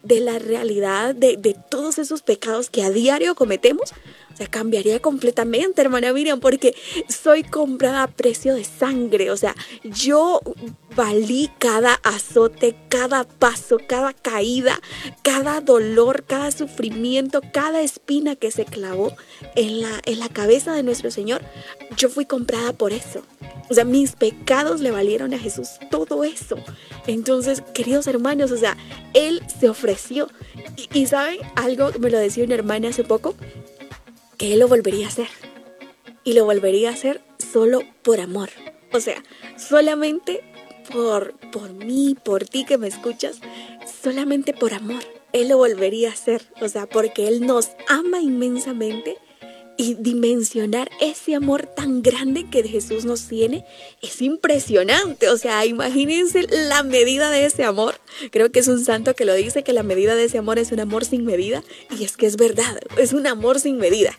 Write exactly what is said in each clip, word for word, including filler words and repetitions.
de la realidad de, de todos esos pecados que a diario cometemos, o sea, cambiaría completamente, hermana Miriam, porque soy comprada a precio de sangre. O sea, yo valí cada azote, cada paso, cada caída, cada dolor, cada sufrimiento, cada espina que se clavó en la, en la cabeza de nuestro Señor. Yo fui comprada por eso. O sea, mis pecados le valieron a Jesús todo eso. Entonces, queridos hermanos, o sea, Él se ofreció. Y, y ¿saben algo? Me lo decía una hermana hace poco, que Él lo volvería a hacer. Y lo volvería a hacer solo por amor. O sea, solamente por, por mí, por ti que me escuchas, solamente por amor. Él lo volvería a hacer. O sea, porque Él nos ama inmensamente. Y dimensionar ese amor tan grande que Jesús nos tiene es impresionante. O sea, imagínense la medida de ese amor. Creo que es un santo que lo dice, que la medida de ese amor es un amor sin medida. Y es que es verdad, es un amor sin medida.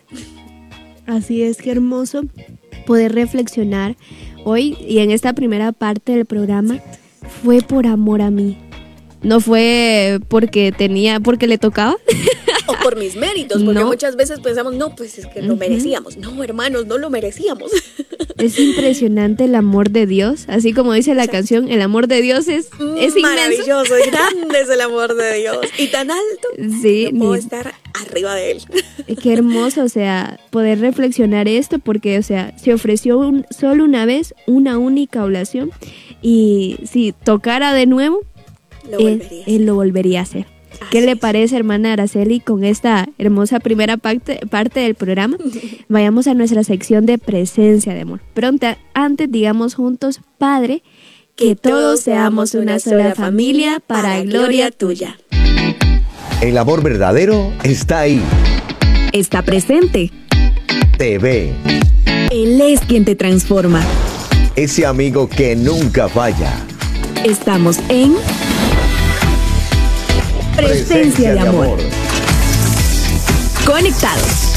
Así es, qué hermoso poder reflexionar hoy y en esta primera parte del programa. Fue por amor a mí. No fue porque tenía, porque le tocaba. O por mis méritos, porque no. muchas veces pensamos, no, pues es que lo uh-huh. merecíamos. No, hermanos, no lo merecíamos. Es impresionante el amor de Dios, así como dice la Exacto. canción, el amor de Dios es, es maravilloso, es grande es el amor de Dios. Y tan alto, sí, no puedo ni... estar arriba de él. Qué hermoso, o sea, poder reflexionar esto, porque, o sea, se ofreció un, solo una vez, una única oblación, y si tocara de nuevo, lo él, él lo volvería a hacer. ¿Qué le parece, hermana Araceli, con esta hermosa primera parte, parte del programa? Vayamos a nuestra sección de presencia de amor. Pronto, antes digamos juntos, Padre, que, que todos seamos una sola familia para gloria tuya. El amor verdadero está ahí. Está presente. Te ve. Él es quien te transforma. Ese amigo que nunca falla. Estamos en... Presencia, Presencia de, amor. de amor. Conectados.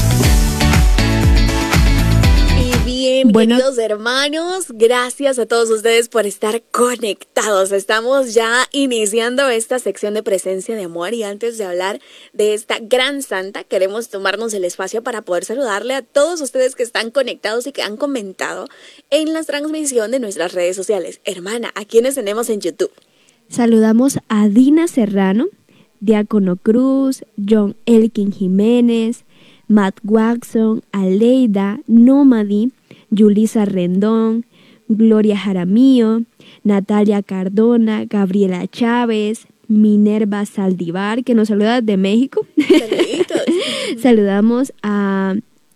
Y bien, bueno, queridos hermanos, gracias a todos ustedes por estar conectados. Estamos ya iniciando esta sección de Presencia de Amor y antes de hablar de esta gran santa, queremos tomarnos el espacio para poder saludarle a todos ustedes que están conectados y que han comentado en la transmisión de nuestras redes sociales. Hermana, ¿a quiénes tenemos en YouTube? Saludamos a Dina Serrano, Diácono Cruz, John Elkin Jiménez, Matt Watson, Aleida, Nómadi, Yulisa Rendón, Gloria Jaramillo, Natalia Cardona, Gabriela Chávez, Minerva Saldivar, que nos saluda desde México. Saluditos. Saludamos a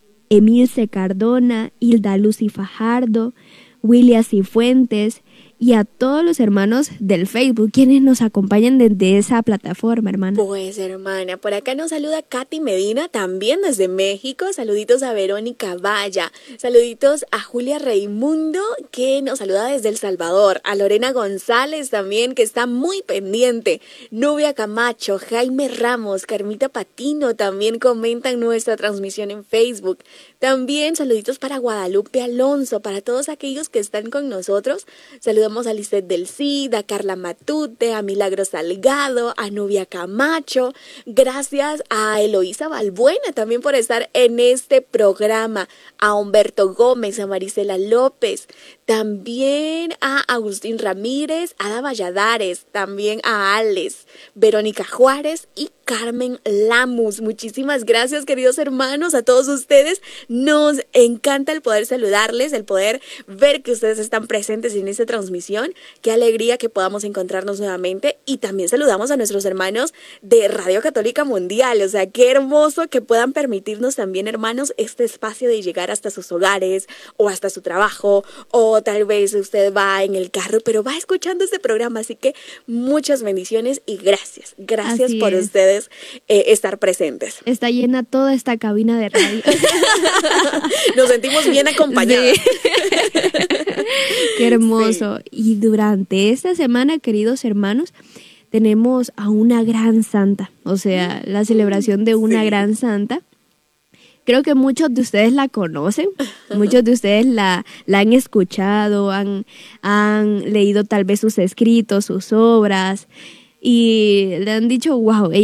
Emilce Cardona, Hilda Lucy Fajardo, William Cifuentes, y a todos los hermanos del Facebook, quienes nos acompañan desde esa plataforma, hermana. Pues, hermana, por acá nos saluda Katy Medina, también desde México. Saluditos a Verónica Valla. Saluditos a Julia Raimundo, que nos saluda desde El Salvador. A Lorena González también, que está muy pendiente. Nubia Camacho, Jaime Ramos, Carmita Patino también comentan nuestra transmisión en Facebook. También saluditos para Guadalupe Alonso, para todos aquellos que están con nosotros. Saludos a Lisette del Cid, a Carla Matute, a Milagro Salgado, a Nubia Camacho. Gracias a Eloísa Balbuena también por estar en este programa. A Humberto Gómez, a Marisela López. También a Agustín Ramírez, a Ada Valladares. También a Alex, Verónica Juárez y Carmen Lamus. Muchísimas gracias, queridos hermanos, a todos ustedes. Nos encanta el poder saludarles, el poder ver que ustedes están presentes en esta transmisión. Qué alegría que podamos encontrarnos nuevamente. Y también saludamos a nuestros hermanos de Radio Católica Mundial. O sea, qué hermoso que puedan permitirnos también, hermanos, este espacio de llegar hasta sus hogares o hasta su trabajo, o tal vez usted va en el carro, pero va escuchando este programa. Así que muchas bendiciones y gracias. Gracias Así por es. ustedes eh, estar presentes. Está llena toda esta cabina de radio. Nos sentimos bien acompañados. Sí. Qué hermoso. Sí. Y durante esta semana, queridos hermanos, tenemos a una gran santa, o sea, la celebración de una sí. gran santa. Creo que muchos de ustedes la conocen, muchos de ustedes la, la han escuchado, han, han leído tal vez sus escritos, sus obras, y le han dicho, wow, ella